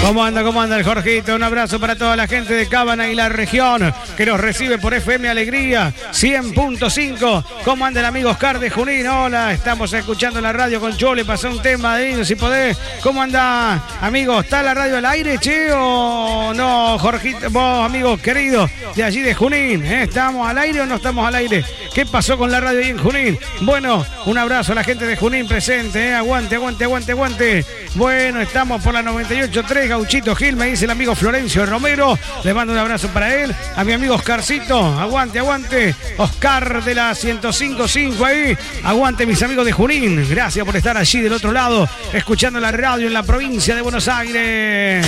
¿Cómo anda el Jorgito? Un abrazo para toda la gente de Cábana y la región que nos recibe por FM Alegría 100.5. ¿Cómo anda el amigo Oscar de Junín? Hola, estamos escuchando la radio con Yo. Le pasé un tema de si podés. ¿Cómo anda, amigo? ¿Está la radio al aire, che? ¿O no, Jorgito? Vos, amigo querido de allí de Junín, ¿estamos al aire o no estamos al aire? ¿Qué pasó con la radio ahí en Junín? Bueno, un abrazo a la gente de Junín presente, Aguante. Bueno, estamos por la 98.3, Gauchito Gil, me dice el amigo Florencio Romero. Le mando un abrazo para él. A mi amigo Oscarcito, aguante. Oscar de la 105.5 ahí. Aguante, mis amigos de Junín. Gracias por estar allí del otro lado, escuchando la radio en la provincia de Buenos Aires.